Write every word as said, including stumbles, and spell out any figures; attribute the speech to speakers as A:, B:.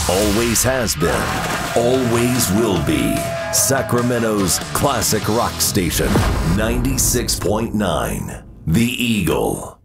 A: Always has been, always will be. Sacramento's classic rock station, ninety-six point nine, The Eagle.